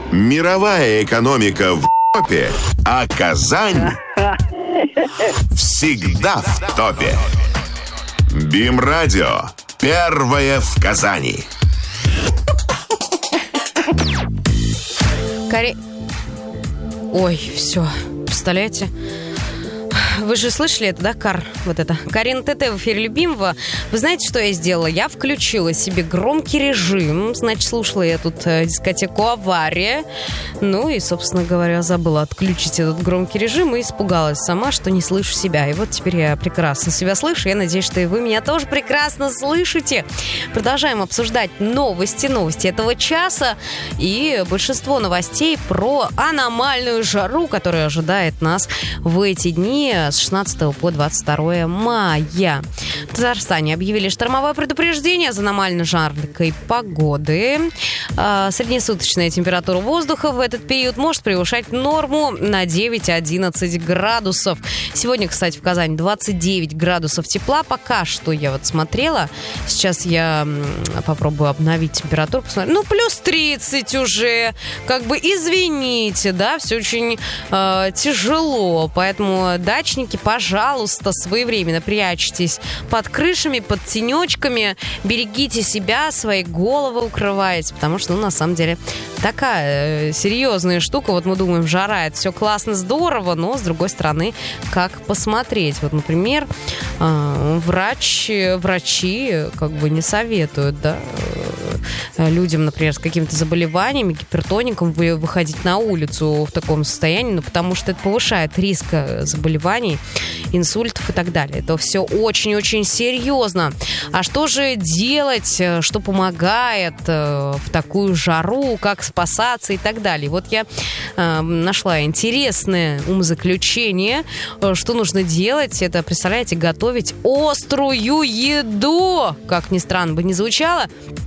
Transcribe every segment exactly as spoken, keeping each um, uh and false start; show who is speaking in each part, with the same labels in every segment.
Speaker 1: Мировая экономика в топе, а Казань всегда в топе. БИМ-радио. Первое в Казани.
Speaker 2: Кари... Ой, все. Представляете? Вы же слышали это, да, Кар? Вот это. Карина ТТ в эфире любимого. Вы знаете, что я сделала? Я включила себе громкий режим. Значит, слушала я тут э, дискотеку «Авария». Ну и, собственно говоря, забыла отключить этот громкий режим и испугалась сама, что не слышу себя. И вот теперь я прекрасно себя слышу. Я надеюсь, что и вы меня тоже прекрасно слышите. Продолжаем обсуждать новости, новости этого часа. И большинство новостей про аномальную жару, которая ожидает нас в эти дни с шестнадцатого по двадцать второе мая. В Татарстане объявили штормовое предупреждение за аномально жаркой погоды. Среднесуточная температура воздуха в этот период может превышать норму на девять-одиннадцать градусов. Сегодня, кстати, в Казани двадцать девять градусов тепла. Пока что я вот смотрела. Сейчас я попробую обновить температуру. Посмотрю. Ну, плюс тридцать уже. Как бы извините, да, все очень э, тяжело. Поэтому дачники, пожалуйста, своевременно прячьтесь под крышами, под тенечками. Берегите себя, свои головы укрывайте. Потому что, ну, на самом деле, такая э, серьезная штука. Вот мы думаем, жара, это все классно, здорово, но, с другой стороны, как посмотреть? Вот, например, э, врач, врачи как бы не советуют, да, э, людям, например, с какими-то заболеваниями, гипертоником, выходить на улицу в таком состоянии, ну, потому что это повышает риск заболеваний, инсультов и так далее. Это все очень-очень серьезно. А что же делать, что помогает э, в такую жару, как спасаться и так далее? Вот я э, нашла интересное умозаключение, э, что нужно делать. Это, представляете, готовить острую еду. Как ни странно бы ни звучало,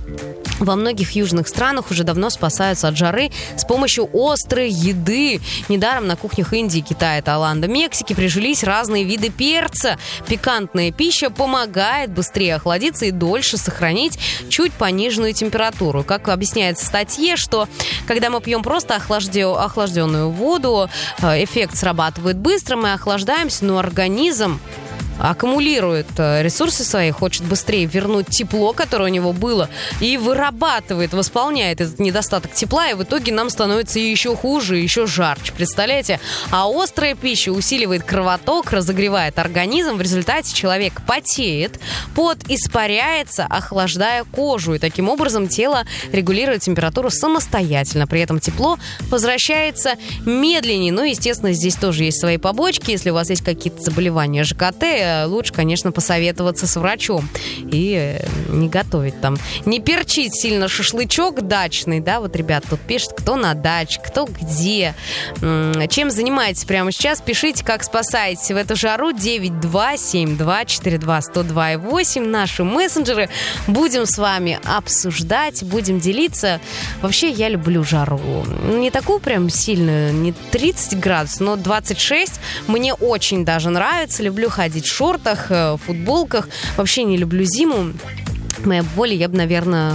Speaker 2: во многих южных странах уже давно спасаются от жары с помощью острой еды. Недаром на кухнях Индии, Китая, Таиланда, Мексики прижились разные виды перца. Пикантная пища помогает быстрее охладиться и дольше сохранить чуть пониженную температуру. Как объясняется в статье, что когда мы пьем просто охлажден... охлажденную воду, эффект срабатывает быстро, мы охлаждаемся, но организм аккумулирует ресурсы свои, хочет быстрее вернуть тепло, которое у него было, и вырабатывает, восполняет этот недостаток тепла, и в итоге нам становится еще хуже, еще жарче, представляете? А острая пища усиливает кровоток, разогревает организм, в результате человек потеет, пот испаряется, охлаждая кожу, и таким образом тело регулирует температуру самостоятельно, при этом тепло возвращается медленнее. Ну, естественно, здесь тоже есть свои побочки, если у вас есть какие-то заболевания ЖКТ, лучше, конечно, посоветоваться с врачом и не готовить там, не перчить сильно шашлычок дачный, да, вот ребят тут пишут, кто на даче, кто где, чем занимаетесь прямо сейчас, пишите, как спасаетесь в эту жару. Девять два семь два четыре два сто два и восемь наши мессенджеры, будем с вами обсуждать, будем делиться. Вообще, я люблю жару, не такую прям сильную, не тридцать градусов, но двадцать шесть мне очень даже нравится, люблю ходить в шортах, в футболках. Вообще не люблю зиму. Моя воля, я бы, наверное,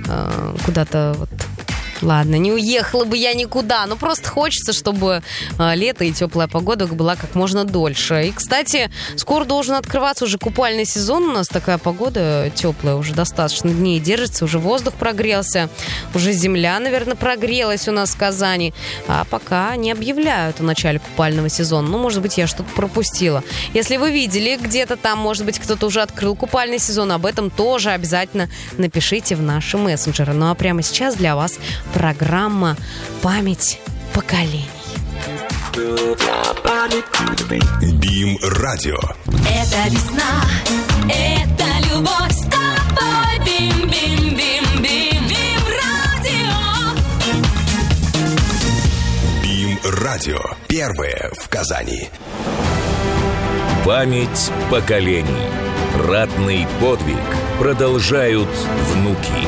Speaker 2: куда-то вот... Ладно, не уехала бы я никуда, но просто хочется, чтобы э, лето и теплая погода была как можно дольше. И, кстати, скоро должен открываться уже купальный сезон. У нас такая погода теплая, уже достаточно дней держится, уже воздух прогрелся, уже земля, наверное, прогрелась у нас в Казани. А пока не объявляют о начале купального сезона. Ну, может быть, я что-то пропустила. Если вы видели где-то там, может быть, кто-то уже открыл купальный сезон, об этом тоже обязательно напишите в наши мессенджеры. Ну, а прямо сейчас для вас программа «Память поколений».
Speaker 1: БИМ-радио.
Speaker 3: Это весна, это любовь с тобой. Бим-бим-бим-бим. БИМ-радио.
Speaker 1: БИМ-радио. Первое в Казани.
Speaker 4: Память поколений. Ратный подвиг продолжают внуки.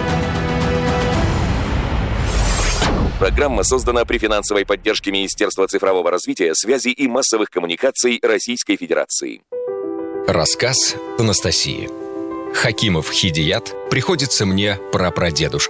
Speaker 4: Программа создана при финансовой поддержке Министерства цифрового развития, связи и массовых коммуникаций Российской Федерации.
Speaker 5: Рассказ Анастасии. Хакимов Хидият приходится мне прапрадедушкой.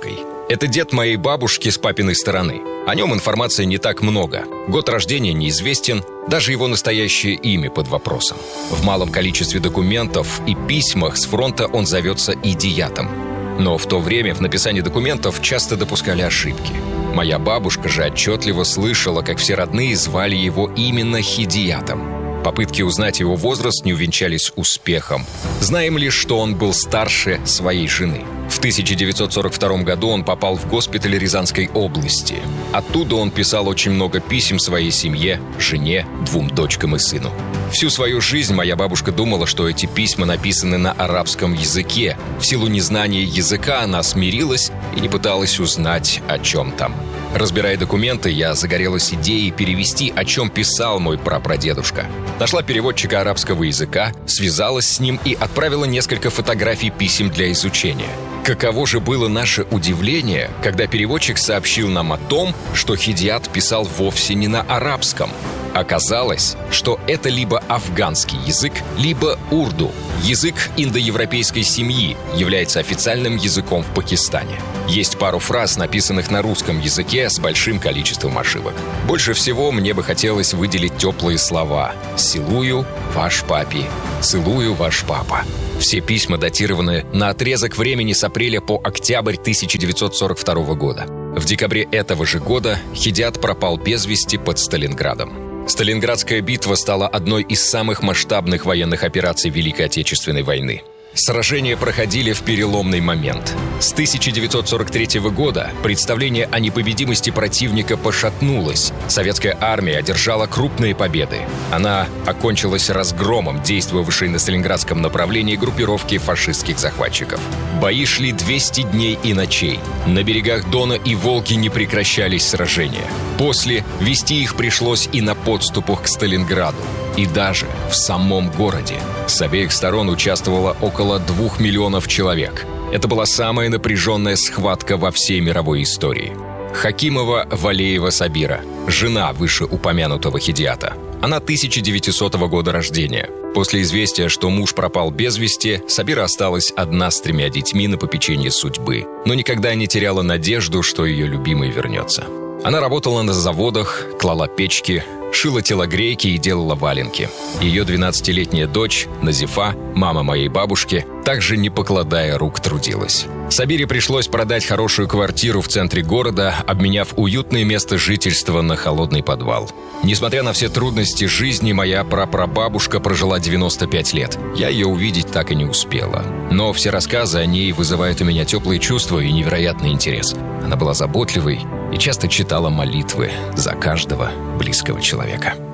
Speaker 5: Это дед моей бабушки с папиной стороны. О нем информации не так много. Год рождения неизвестен, даже его настоящее имя под вопросом. В малом количестве документов и письмах с фронта он зовется Идиятом. Но в то время в написании документов часто допускали ошибки. Моя бабушка же отчетливо слышала, как все родные звали его именно Хидиятом. Попытки узнать его возраст не увенчались успехом. Знаем лишь, что он был старше своей жены. В тысяча девятьсот сорок втором году он попал в госпиталь Рязанской области. Оттуда он писал очень много писем своей семье, жене, двум дочкам и сыну. Всю свою жизнь моя бабушка думала, что эти письма написаны на арабском языке. В силу незнания языка она смирилась и не пыталась узнать, о чем там. Разбирая документы, я загорелась идеей перевести, о чем писал мой прапрадедушка. Нашла переводчика арабского языка, связалась с ним и отправила несколько фотографий писем для изучения. Каково же было наше удивление, когда переводчик сообщил нам о том, что Хидият писал вовсе не на арабском. Оказалось, что это либо афганский язык, либо урду. Язык индоевропейской семьи является официальным языком в Пакистане. Есть пару фраз, написанных на русском языке с большим количеством ошибок. Больше всего мне бы хотелось выделить теплые слова: «Целую, ваш папи», «Целую, ваш папа». Все письма датированы на отрезок времени с апреля по октябрь тысяча девятьсот сорок второго года. В декабре этого же года Хидият пропал без вести под Сталинградом. Сталинградская битва стала одной из самых масштабных военных операций Великой Отечественной войны. Сражения проходили в переломный момент. С тысяча девятьсот сорок третьего года представление о непобедимости противника пошатнулось. Советская армия одержала крупные победы. Она окончилась разгромом действовавшей на Сталинградском направлении группировки фашистских захватчиков. Бои шли двести дней и ночей. На берегах Дона и Волги не прекращались сражения. После вести их пришлось и на подступах к Сталинграду, и даже в самом городе. С обеих сторон участвовало около двух миллионов человек. Это была самая напряженная схватка во всей мировой истории. Хакимова Валеева Сабира, жена вышеупомянутого Хидията. Она тысяча девятисотого года рождения. После известия, что муж пропал без вести, Сабира осталась одна с тремя детьми на попечении судьбы, но никогда не теряла надежду, что ее любимый вернется. Она работала на заводах, клала печки, шила телогрейки и делала валенки. Ее двенадцатилетняя дочь, Назифа, мама моей бабушки, также не покладая рук трудилась. Сабире пришлось продать хорошую квартиру в центре города, обменяв уютное место жительства на холодный подвал. Несмотря на все трудности жизни, моя прапрабабушка прожила девяносто пять лет. Я ее увидеть так и не успела. Но все рассказы о ней вызывают у меня теплые чувства и невероятный интерес. Она была заботливой и часто читала молитвы за каждого близкого человека.